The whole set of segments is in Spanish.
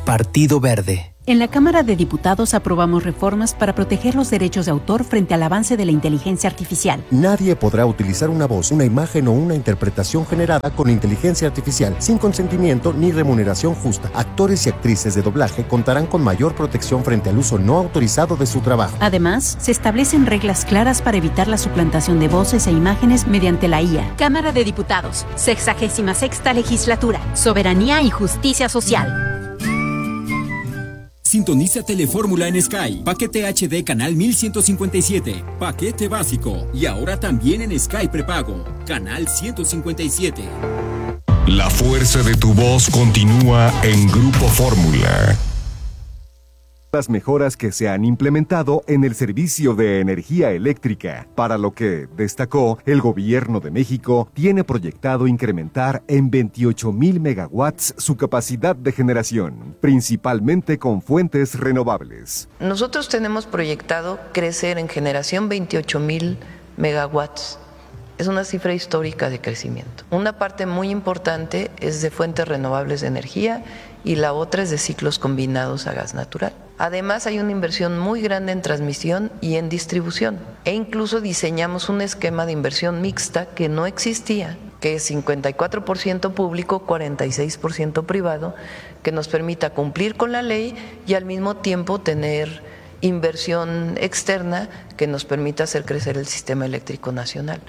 Partido Verde. En la Cámara de Diputados aprobamos reformas para proteger los derechos de autor frente al avance de la inteligencia artificial. Nadie podrá utilizar una voz, una imagen o una interpretación generada con inteligencia artificial sin consentimiento ni remuneración justa. Actores y actrices de doblaje contarán con mayor protección frente al uso no autorizado de su trabajo. Además, se establecen reglas claras para evitar la suplantación de voces e imágenes mediante la IA. Cámara de Diputados, 66ª Legislatura, Soberanía y Justicia Social. Sintoniza Telefórmula en Sky. Paquete HD Canal 1157. Paquete básico. Y ahora también en Sky Prepago. Canal 157. La fuerza de tu voz continúa en Grupo Fórmula. Las mejoras que se han implementado en el servicio de energía eléctrica, para lo que, destacó, el Gobierno de México tiene proyectado incrementar en 28,000 megawatts su capacidad de generación, principalmente con fuentes renovables. Nosotros tenemos proyectado crecer en generación 28,000 megawatts. Es una cifra histórica de crecimiento. Una parte muy importante es de fuentes renovables de energía y la otra es de ciclos combinados a gas natural. Además, hay una inversión muy grande en transmisión y en distribución. E incluso diseñamos un esquema de inversión mixta que no existía, que es 54% público, 46% privado, que nos permita cumplir con la ley y al mismo tiempo tener inversión externa que nos permita hacer crecer el sistema eléctrico nacional.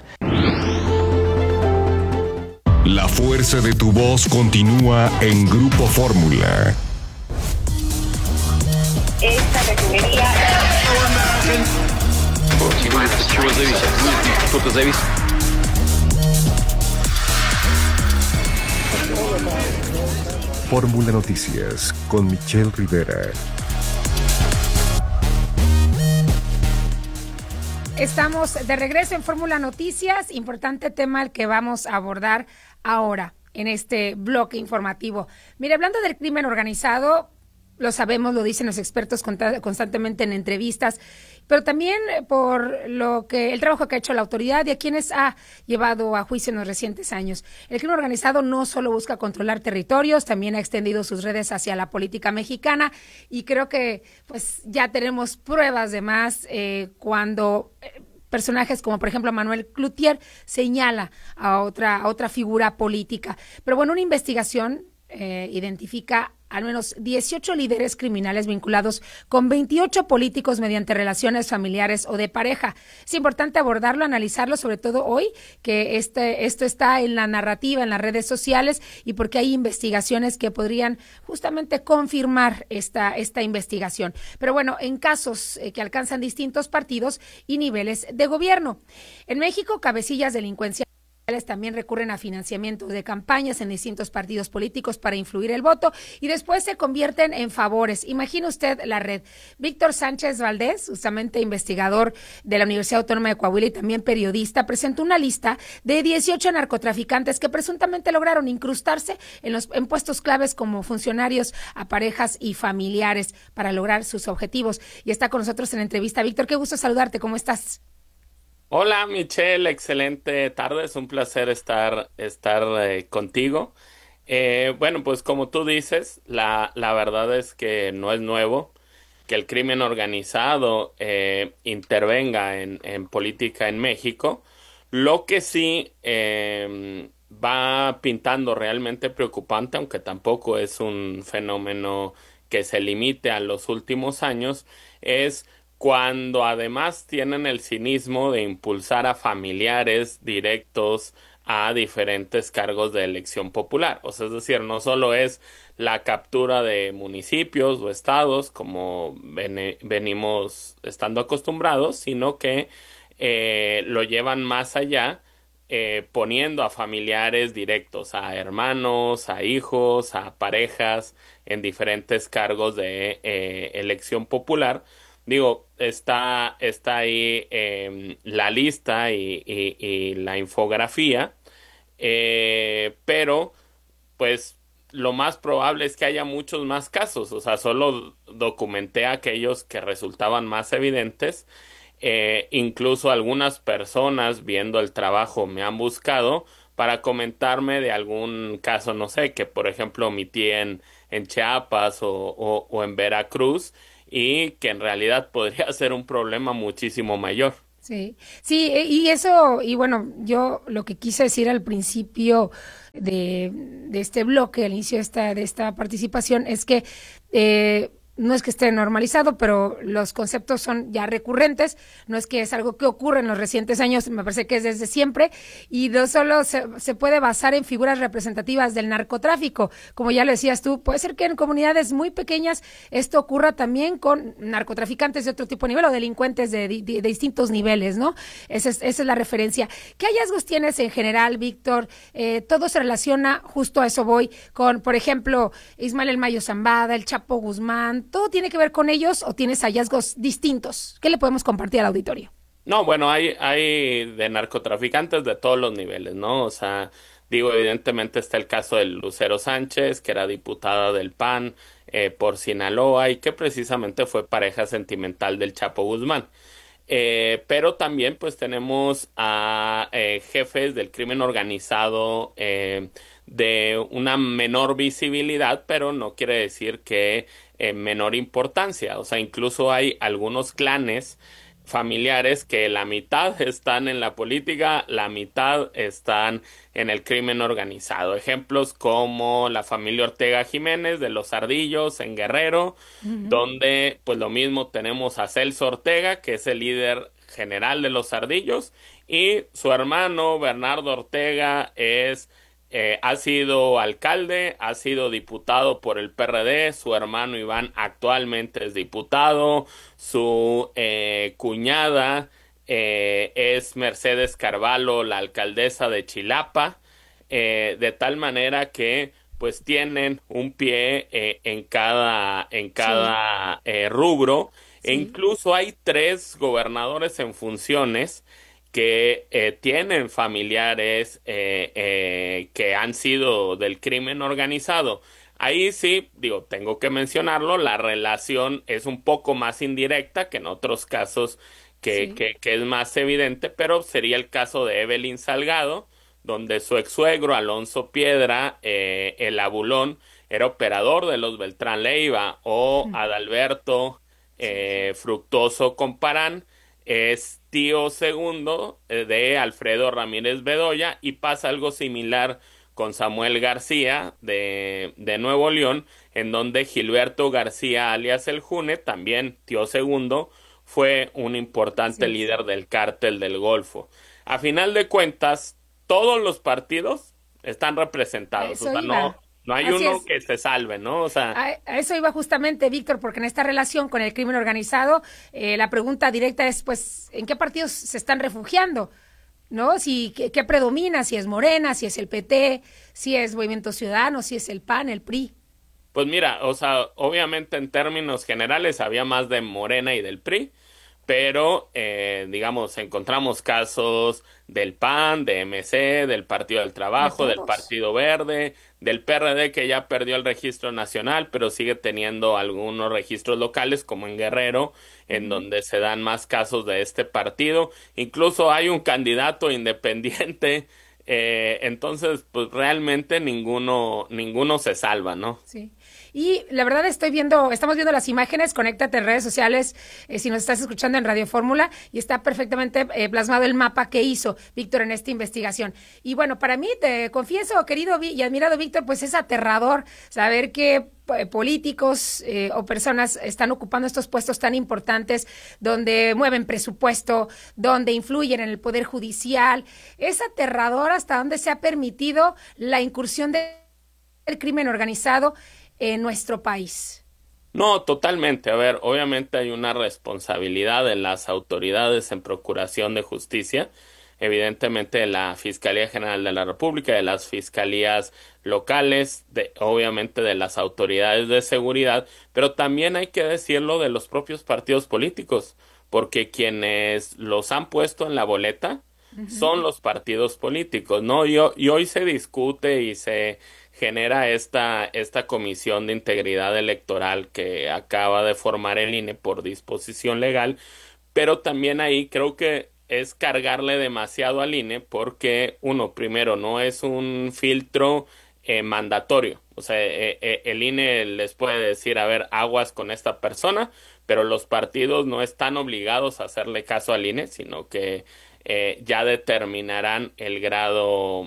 La fuerza de tu voz continúa en Grupo Fórmula. Esta refinería... Fórmula Noticias con Michelle Rivera. Estamos de regreso en Fórmula Noticias, importante tema el que vamos a abordar ahora en este bloque informativo. Mire, hablando del crimen organizado, lo sabemos, lo dicen los expertos constantemente en entrevistas, pero también por el trabajo que ha hecho la autoridad y a quienes ha llevado a juicio en los recientes años. El crimen organizado no solo busca controlar territorios, también ha extendido sus redes hacia la política mexicana y creo que pues ya tenemos pruebas de más cuando personajes como por ejemplo Manuel Cloutier señala a otra figura política. Pero bueno, una investigación identifica al menos 18 líderes criminales vinculados con 28 políticos mediante relaciones familiares o de pareja. Es importante abordarlo, analizarlo, sobre todo hoy, que esto está en la narrativa, en las redes sociales, y porque hay investigaciones que podrían justamente confirmar esta investigación. Pero bueno, en casos que alcanzan distintos partidos y niveles de gobierno. En México, cabecillas delincuenciales también recurren a financiamientos de campañas en distintos partidos políticos para influir el voto y después se convierten en favores. Imagine usted la red. Víctor Sánchez Valdés, justamente investigador de la Universidad Autónoma de Coahuila y también periodista, presentó una lista de 18 narcotraficantes que presuntamente lograron incrustarse en puestos claves como funcionarios a parejas y familiares para lograr sus objetivos. Y está con nosotros en la entrevista. Víctor, qué gusto saludarte. ¿Cómo estás? Hola Michelle, excelente tarde, es un placer estar contigo. Bueno, pues como tú dices, la verdad es que no es nuevo que el crimen organizado intervenga en política en México. Lo que sí va pintando realmente preocupante, aunque tampoco es un fenómeno que se limite a los últimos años, es cuando además tienen el cinismo de impulsar a familiares directos a diferentes cargos de elección popular. O sea, es decir, no solo es la captura de municipios o estados, como venimos estando acostumbrados, sino que lo llevan más allá, poniendo a familiares directos, a hermanos, a hijos, a parejas, en diferentes cargos de elección popular. Digo, está ahí la lista y la infografía, pero pues lo más probable es que haya muchos más casos. O sea, solo documenté aquellos que resultaban más evidentes. Incluso algunas personas viendo el trabajo me han buscado para comentarme de algún caso, no sé, que por ejemplo omití en Chiapas o en Veracruz, y que en realidad podría ser un problema muchísimo mayor. Sí, sí, y eso, y bueno, yo lo que quise decir al principio de este bloque, al inicio de esta participación, es que no es que esté normalizado, pero los conceptos son ya recurrentes, no es que es algo que ocurre en los recientes años, me parece que es desde siempre, y no solo se puede basar en figuras representativas del narcotráfico, como ya lo decías tú, puede ser que en comunidades muy pequeñas esto ocurra también con narcotraficantes de otro tipo de nivel o delincuentes de distintos niveles, ¿no? Esa es la referencia. ¿Qué hallazgos tienes en general, Víctor? Todo se relaciona, justo a eso voy, con, por ejemplo, Ismael El Mayo Zambada, el Chapo Guzmán, ¿todo tiene que ver con ellos o tienes hallazgos distintos? ¿Qué le podemos compartir al auditorio? No, bueno, hay de narcotraficantes de todos los niveles, ¿no? O sea, digo, evidentemente está el caso de Lucero Sánchez, que era diputada del PAN por Sinaloa y que precisamente fue pareja sentimental del Chapo Guzmán. Pero también pues tenemos a jefes del crimen organizado de una menor visibilidad, pero no quiere decir que menor importancia. O sea, incluso hay algunos clanes familiares que la mitad están en la política, la mitad están en el crimen organizado. Ejemplos como la familia Ortega Jiménez de Los Ardillos en Guerrero, donde pues lo mismo tenemos a Celso Ortega, que es el líder general de Los Ardillos, y su hermano Bernardo Ortega ha sido alcalde, ha sido diputado por el PRD, su hermano Iván actualmente es diputado, su cuñada es Mercedes Carvalho, la alcaldesa de Chilapa, de tal manera que pues tienen un pie en cada rubro, e incluso hay 3 gobernadores en funciones que tienen familiares que han sido del crimen organizado. Ahí sí, digo, tengo que mencionarlo, la relación es un poco más indirecta que en otros casos que es más evidente, pero sería el caso de Evelyn Salgado, donde su ex-suegro Alonso Piedra, el abulón, era operador de los Beltrán Leiva, o Adalberto Fructuoso Comparán, es tío segundo de Alfredo Ramírez Bedoya, y pasa algo similar con Samuel García de Nuevo León, en donde Gilberto García alias El June, también tío segundo, fue un importante líder del cártel del Golfo. A final de cuentas, todos los partidos están representados, o sea, no hay uno que se salve, ¿no? O sea, a eso iba justamente, Víctor, porque en esta relación con el crimen organizado, la pregunta directa es, pues, ¿en qué partidos se están refugiando? ¿No? ¿Qué predomina? Si es Morena, si es el PT, si es Movimiento Ciudadano, si es el PAN, el PRI. Pues mira, o sea, obviamente en términos generales había más de Morena y del PRI, pero digamos, encontramos casos del PAN, de MC, del Partido del Trabajo, del Partido Verde, del PRD, que ya perdió el registro nacional, pero sigue teniendo algunos registros locales, como en Guerrero, en donde se dan más casos de este partido. Incluso hay un candidato independiente, entonces, pues realmente ninguno se salva, ¿no? Sí. Y la verdad estamos viendo las imágenes, conéctate en redes sociales si nos estás escuchando en Radio Fórmula, y está perfectamente plasmado el mapa que hizo Víctor en esta investigación. Y bueno, para mí, te confieso, querido y admirado Víctor, pues es aterrador saber que políticos o personas están ocupando estos puestos tan importantes, donde mueven presupuesto, donde influyen en el poder judicial. Es aterrador hasta dónde se ha permitido la incursión del crimen organizado en nuestro país. No, totalmente. A ver, obviamente hay una responsabilidad de las autoridades en procuración de justicia, evidentemente de la Fiscalía General de la República, de las fiscalías locales, obviamente de las autoridades de seguridad, pero también hay que decirlo de los propios partidos políticos, porque quienes los han puesto en la boleta son los partidos políticos, ¿no? Y hoy se discute y se genera esta Comisión de Integridad Electoral que acaba de formar el INE por disposición legal, pero también ahí creo que es cargarle demasiado al INE porque, primero, no es un filtro mandatorio. O sea, el INE les puede decir, a ver, aguas con esta persona, pero los partidos no están obligados a hacerle caso al INE, sino que ya determinarán el grado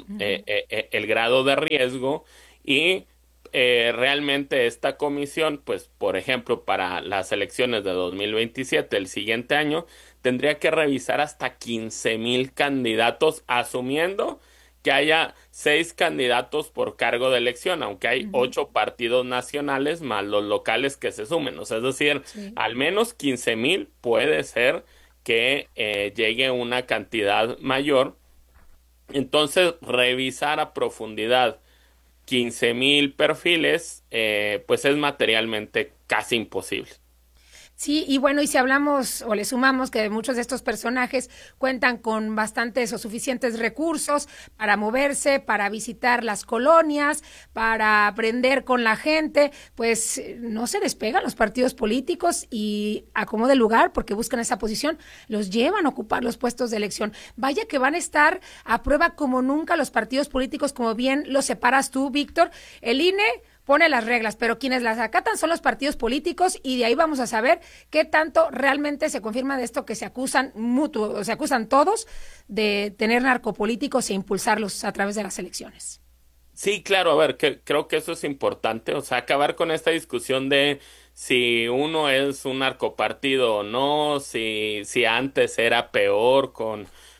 de riesgo y realmente esta comisión, pues, por ejemplo, para las elecciones de 2027, el siguiente año, tendría que revisar hasta 15,000 candidatos, asumiendo que haya 6 candidatos por cargo de elección, aunque hay 8 partidos nacionales más los locales que se sumen. O sea, es decir, al menos 15,000 puede ser que llegue una cantidad mayor. Entonces, revisar a profundidad 15,000 perfiles, pues es materialmente casi imposible. Sí, y bueno, y si hablamos o le sumamos que muchos de estos personajes cuentan con bastantes o suficientes recursos para moverse, para visitar las colonias, para aprender con la gente, pues no se despegan los partidos políticos y a como de lugar, porque buscan esa posición, los llevan a ocupar los puestos de elección. Vaya que van a estar a prueba como nunca los partidos políticos, como bien lo separas tú, Víctor. El INE pone las reglas, pero quienes las acatan son los partidos políticos y de ahí vamos a saber qué tanto realmente se confirma de esto que se acusan se acusan todos de tener narcopolíticos e impulsarlos a través de las elecciones. Sí, claro, a ver, creo que eso es importante, o sea, acabar con esta discusión de si uno es un narcopartido o no, si antes era peor con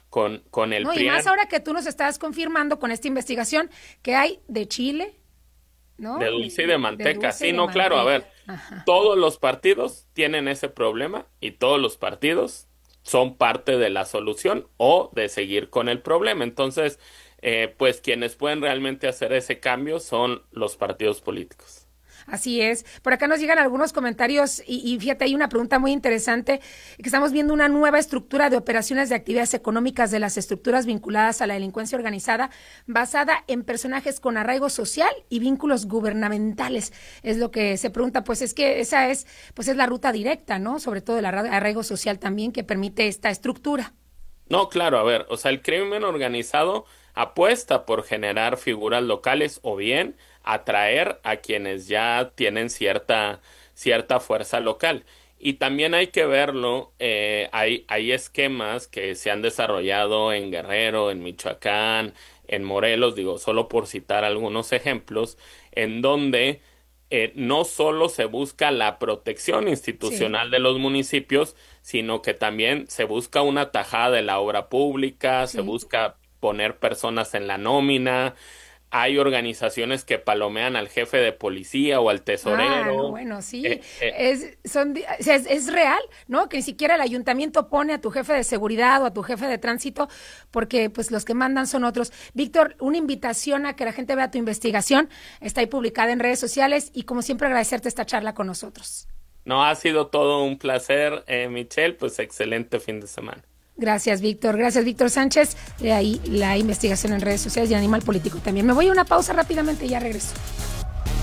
el PRI. Y más ahora que tú nos estás confirmando con esta investigación que hay de Chile, ¿no? De dulce y de manteca. Sí, claro, a ver, todos los partidos tienen ese problema y todos los partidos son parte de la solución o de seguir con el problema. Entonces, pues quienes pueden realmente hacer ese cambio son los partidos políticos. Así es. Por acá nos llegan algunos comentarios y fíjate, hay una pregunta muy interesante, que estamos viendo una nueva estructura de operaciones de actividades económicas de las estructuras vinculadas a la delincuencia organizada basada en personajes con arraigo social y vínculos gubernamentales. Es lo que se pregunta, pues es que esa es la ruta directa, ¿no? Sobre todo el arraigo social también que permite esta estructura. No, claro, a ver, o sea, el crimen organizado apuesta por generar figuras locales o bien atraer a quienes ya tienen cierta fuerza local. Y también hay que verlo, hay esquemas que se han desarrollado en Guerrero, en Michoacán, en Morelos, digo, solo por citar algunos ejemplos, en donde no solo se busca la protección institucional de los municipios, sino que también se busca una tajada de la obra pública, se busca poner personas en la nómina. Hay organizaciones que palomean al jefe de policía o al tesorero. No, bueno, sí. Es real, ¿no? Que ni siquiera el ayuntamiento pone a tu jefe de seguridad o a tu jefe de tránsito, porque pues los que mandan son otros. Víctor, una invitación a que la gente vea tu investigación. Está ahí publicada en redes sociales y como siempre agradecerte esta charla con nosotros. No, ha sido todo un placer, Michelle. Pues excelente fin de semana. Gracias, Víctor. Gracias, Víctor Sánchez. De ahí la investigación en redes sociales y Animal Político también. Me voy a una pausa rápidamente y ya regreso.